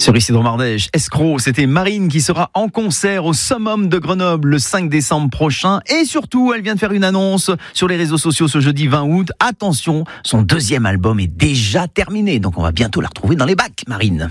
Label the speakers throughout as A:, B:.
A: Sur ici Dromardèche, Escroc, c'était Marine qui sera en concert au Summum de Grenoble le 5 décembre prochain. Et surtout, elle vient de faire une annonce sur les réseaux sociaux ce jeudi 20 août. Attention, son deuxième album est déjà terminé, donc on va bientôt la retrouver dans les bacs, Marine.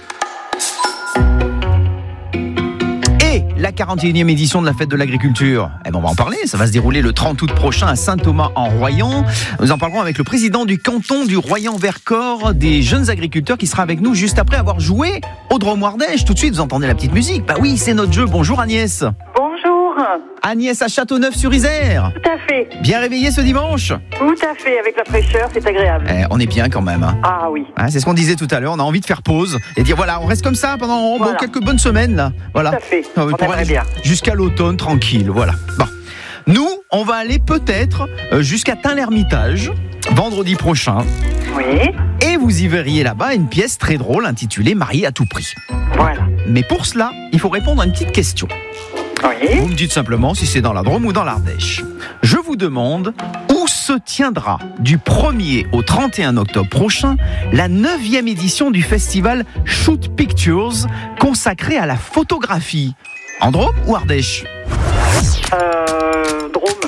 A: Et la 41e édition de la fête de l'agriculture, on va en parler, ça va se dérouler le 30 août prochain à Saint-Thomas-en-Royan. Nous en parlerons avec le président du canton du Royan-Vercors, des jeunes agriculteurs, qui sera avec nous juste après avoir joué au Dromardèche. Tout de suite, vous entendez la petite musique. Bah oui, c'est notre jeu. Bonjour Agnès.
B: Bonjour.
A: Agnès à Châteauneuf-sur-Isère.
B: Tout à fait.
A: Bien réveillée ce dimanche?
B: Tout à fait, avec la fraîcheur, c'est agréable.
A: On est bien quand même.
B: Ah oui.
A: C'est ce qu'on disait tout à l'heure, on a envie de faire pause et dire voilà, on reste comme ça pendant quelques bonnes semaines là. Voilà.
B: Tout à fait,
A: on
B: aimerait bien.
A: Jusqu'à l'automne, tranquille, voilà. Bon. Nous, on va aller peut-être jusqu'à Tain-l'Hermitage, vendredi prochain.
B: Oui.
A: Et vous y verriez là-bas une pièce très drôle intitulée « Marié à tout prix ».
B: Voilà.
A: Mais pour cela, il faut répondre à une petite question.
B: Oui.
A: Vous me dites simplement si c'est dans la Drôme ou dans l'Ardèche. Je vous demande où se tiendra du 1er au 31 octobre prochain la 9e édition du festival Shoot Pictures consacré à la photographie. En Drôme ou Ardèche?
B: Drôme.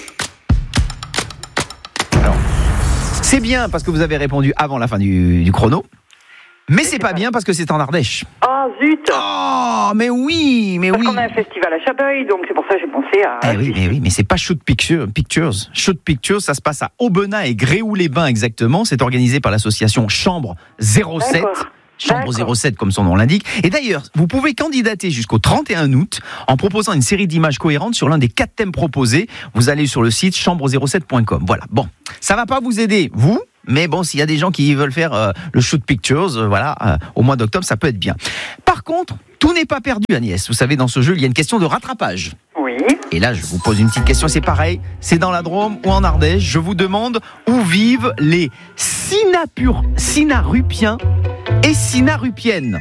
A: Alors, c'est bien parce que vous avez répondu avant la fin du chrono. Mais c'est pas bien parce que c'est en Ardèche.
B: Oh zut.
A: Oh, mais oui.
B: Parce qu'on a un festival à Chabeuil, donc c'est pour ça que j'ai pensé à...
A: mais c'est pas Shoot Pictures. Shoot Pictures, ça se passe à Aubenas et Gréoux-les-Bains exactement. C'est organisé par l'association Chambre 07.
B: D'accord.
A: Chambre 07 comme son nom l'indique. Et d'ailleurs, vous pouvez candidater jusqu'au 31 août en proposant une série d'images cohérentes sur l'un des 4 thèmes proposés. Vous allez sur le site chambre07.com. Voilà. Bon, ça va pas vous aider, vous, mais bon, s'il y a des gens qui veulent faire le Shoot Pictures, au mois d'octobre, ça peut être bien. Par contre, tout n'est pas perdu, Agnès. Vous savez, dans ce jeu, il y a une question de rattrapage.
B: Oui.
A: Et là, je vous pose une petite question, c'est pareil. C'est dans la Drôme ou en Ardèche. Je vous demande où vivent les Sinarupiens et Sinarupiennes.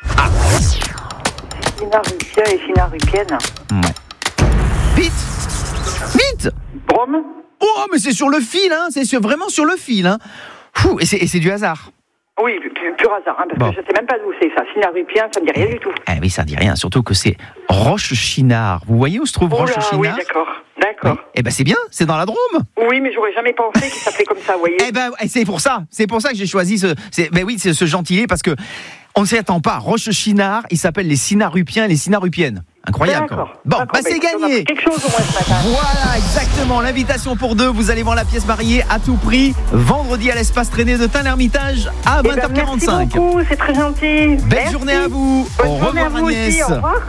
B: Sinarupien et Sinarupienne.
A: Ouais. Vite.
B: Drôme.
A: Oh, mais c'est sur le fil, hein. Vraiment sur le fil, hein. Et c'est du hasard.
B: Oui, pur hasard, parce que je ne sais même pas d'où c'est ça. Sinarupien, ça ne dit rien du tout.
A: Oui, ça ne dit rien, surtout que c'est Roche-Chinard. Vous voyez où se trouve Roche-Chinard?
B: Oui, d'accord.
A: Oui. C'est bien, c'est dans la Drôme.
B: Oui, mais j'aurais jamais pensé qu'il s'appelait comme ça, vous voyez.
A: C'est pour ça que j'ai choisi ce gentilé, parce que on ne s'y attend pas. Roche-Chinard, il s'appelle les Sinarupiens et les Sinarupiennes. Incroyable. C'est gagné.
B: Quelque chose au moins ce matin.
A: Voilà, exactement. L'invitation pour deux. Vous allez voir la pièce Mariée à tout prix. Vendredi à l'espace traîné de Tain-l'Hermitage à 20h45.
B: Merci beaucoup, c'est très gentil.
A: Belle journée à vous.
B: Bonne journée à vous
A: Agnès.
B: aussi, au revoir.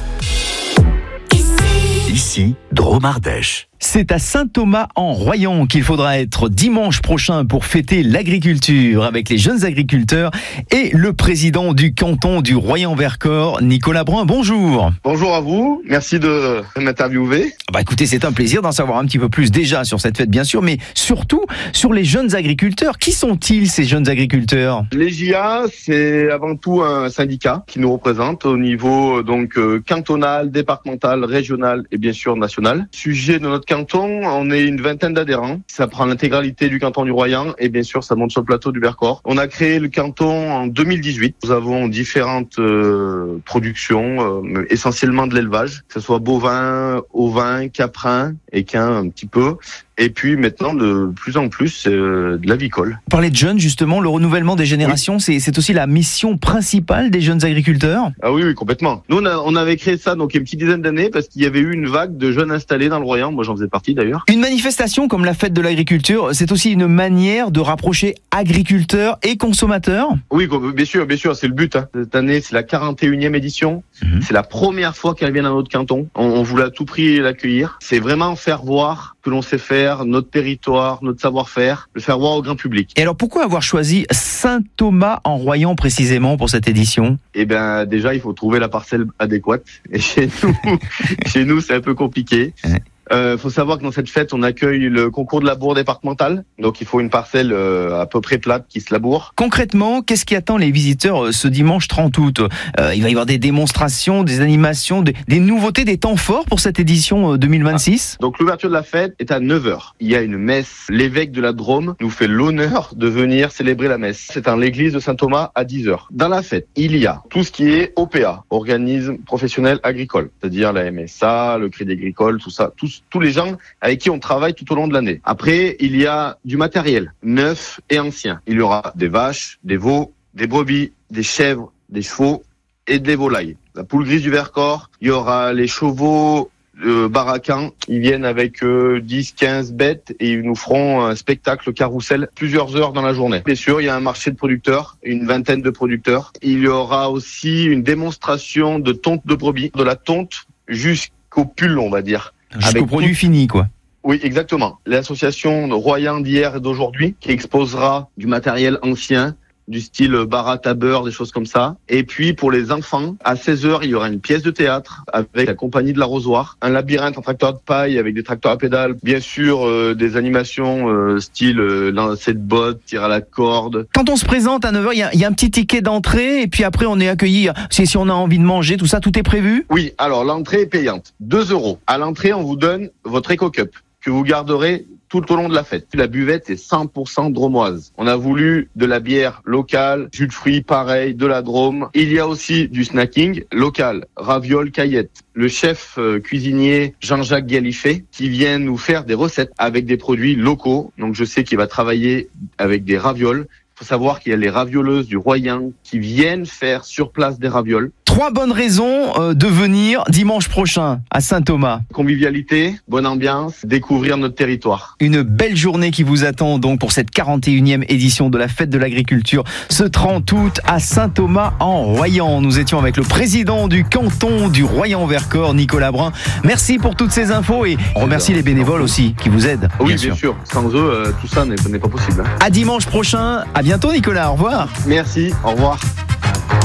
C: Ici, Dromardèche.
A: C'est à Saint-Thomas-en-Royan qu'il faudra être dimanche prochain pour fêter l'agriculture avec les jeunes agriculteurs et le président du canton du Royan-Vercors, Nicolas Brun. Bonjour.
D: Bonjour à vous, merci de m'interviewer.
A: Écoutez, c'est un plaisir d'en savoir un petit peu plus déjà sur cette fête bien sûr, mais surtout sur les jeunes agriculteurs. Qui sont-ils ces jeunes agriculteurs?
D: Les JA, c'est avant tout un syndicat qui nous représente au niveau cantonal, départemental, régional et bien sûr national. Sujet de notre canton, on est une vingtaine d'adhérents. Ça prend l'intégralité du canton du Royan et bien sûr ça monte sur le plateau du Vercors. On a créé le canton en 2018. Nous avons différentes productions, essentiellement de l'élevage, que ce soit bovin, ovin, caprin, équin un petit peu. Et puis maintenant, de plus en plus, de l'avicole.
A: Vous parlez de jeunes, justement, le renouvellement des générations, oui. C'est aussi la mission principale des jeunes agriculteurs?
D: Ah oui, complètement. Nous, on avait créé ça donc il y a une petite dizaine d'années parce qu'il y avait eu une vague de jeunes installés dans le Royan. Moi, j'en faisais partie d'ailleurs.
A: Une manifestation comme la fête de l'agriculture, c'est aussi une manière de rapprocher agriculteurs et consommateurs? Oui,
D: bien sûr, c'est le but. Cette année, c'est la 41e édition. C'est la première fois qu'elle vient dans notre canton. On voulait à tout prix l'accueillir. C'est vraiment faire voir que l'on sait faire, notre territoire, notre savoir-faire, le faire voir au grand public. Et alors pourquoi avoir choisi Saint-Thomas-en-Royan précisément pour cette édition? Déjà, il faut trouver la parcelle adéquate. Et chez nous, c'est un peu compliqué. Faut savoir que dans cette fête, on accueille le concours de labour départemental. Donc il faut une parcelle à peu près plate qui se laboure.
A: Concrètement, qu'est-ce qui attend les visiteurs ce dimanche 30 août ? Il va y avoir des démonstrations, des animations, des nouveautés, des temps forts pour cette édition 2026 ?
D: Donc l'ouverture de la fête est à 9h. Il y a une messe. L'évêque de la Drôme nous fait l'honneur de venir célébrer la messe. C'est à l'église de Saint-Thomas à 10h. Dans la fête, il y a tout ce qui est OPA, organisme professionnel agricole, c'est-à-dire la MSA, le Crédit Agricole, tout ça, tous les gens avec qui on travaille tout au long de l'année. Après, il y a du matériel neuf et ancien. Il y aura des vaches, des veaux, des brebis, des chèvres, des chevaux et des volailles. La poule grise du Vercors, il y aura les chevaux Baraquin, ils viennent avec 10-15 bêtes et ils nous feront un spectacle carrousel plusieurs heures dans la journée. Bien sûr, il y a un marché de producteurs, une vingtaine de producteurs. Il y aura aussi une démonstration de tonte de brebis, de la tonte jusqu'au pull, on va dire.
A: Jusqu'au produit fini, quoi.
D: Oui, exactement. L'association Royan d'hier et d'aujourd'hui qui exposera du matériel ancien, du style baratte à beurre, des choses comme ça. Et puis pour les enfants, à 16h, il y aura une pièce de théâtre avec la compagnie de l'Arrosoir, un labyrinthe en tracteur de paille avec des tracteurs à pédales, bien sûr des animations style lancer de bottes, tir à la corde.
A: Quand on se présente à 9h, il y a un petit ticket d'entrée et puis après on est accueilli. Si on a envie de manger, tout ça, tout est prévu ?
D: Oui, alors l'entrée est payante, 2€. À l'entrée, on vous donne votre Eco-Cup que vous garderez tout au long de la fête. La buvette est 100% dromoise. On a voulu de la bière locale, jus de fruits pareil, de la Drôme. Il y a aussi du snacking local, ravioles caillettes. Le chef cuisinier Jean-Jacques Galifet qui vient nous faire des recettes avec des produits locaux. Donc je sais qu'il va travailler avec des ravioles. Il faut savoir qu'il y a les ravioleuses du Royan qui viennent faire sur place des ravioles.
A: 3 bonnes raisons de venir dimanche prochain à Saint-Thomas.
D: Convivialité, bonne ambiance, découvrir notre territoire.
A: Une belle journée qui vous attend donc pour cette 41e édition de la Fête de l'Agriculture ce 30 août à Saint-Thomas en Royan. Nous étions avec le président du canton du Royan-Vercors, Nicolas Brun. Merci pour toutes ces infos et on remercie les bénévoles aussi qui vous aident.
D: Oui, bien sûr. Sans eux, tout ça n'est pas possible.
A: À dimanche prochain. À bientôt Nicolas. Au revoir.
D: Merci. Au revoir.